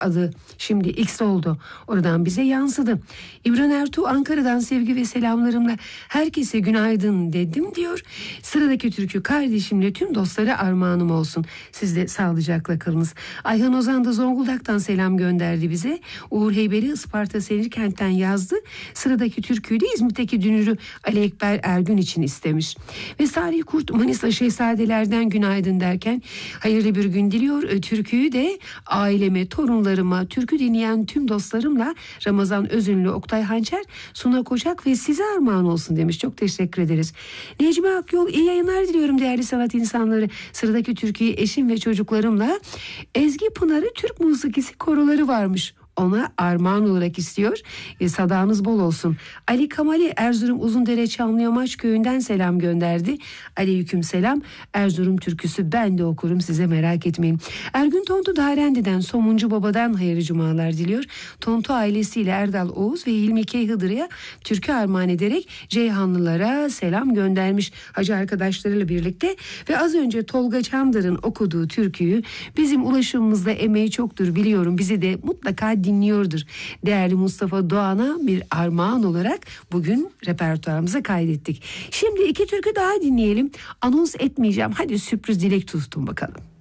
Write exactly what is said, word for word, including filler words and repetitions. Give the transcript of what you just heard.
adı şimdi X oldu. Oradan bize yansıdı. İmran Ertuğ Ankara'dan sevgi ve selamlarımla herkese günaydın dedim diyor. Sıradaki türkü kardeşimle tüm dostlara armağanım olsun. Siz de sağlıcakla kalınız. Ayhan Ozan da Zonguldak'tan selam gönderdi bize. Uğur Heybeli Isparta Senirkent'ten yazdı. Sıradaki türküyü de İzmit'teki dünürü Ali Ekber Ergün için istemiş. Ve Salih Kurt Manisa Şehzadelerden günaydın derken hayırlı bir gün diliyor. Türküyü de aileme, torunlarıma, türkü dinleyen tüm dostlarımla Ramazan Özünlü, Oktay Hançer, Suna Koçak ve size armağan olsun demiş. Çok teşekkür ederiz. Necmi Akyol iyi yayınlar diliyorum değerli sanat insanları. Sıradaki türküyü eşim ve çocuklarımla Ezgi Pınar'ı Türk musikisi koroları varmış. Ona armağan olarak istiyor. E, sadağınız bol olsun. Ali Kamali Erzurum Uzundere Çamlıyomaç köyünden selam gönderdi. Aleyküm selam. Erzurum türküsü ben de okurum, size merak etmeyin. Ergün Tontu Darendi'den Somuncu Baba'dan hayırlı cumalar diliyor. Tontu ailesiyle Erdal Oğuz ve Hilmi K. Hıdırı'ya türkü armağan ederek Ceyhanlılara selam göndermiş hacı arkadaşlarıyla birlikte. Ve az önce Tolga Çandır'ın okuduğu türküyü bizim ulaşımımızda emeği çoktur biliyorum. Bizi de mutlaka dinliyordur. Değerli Mustafa Doğan'a bir armağan olarak bugün repertuarımıza kaydettik. Şimdi iki türkü daha dinleyelim. Anons etmeyeceğim. Hadi sürpriz dilek tutun bakalım.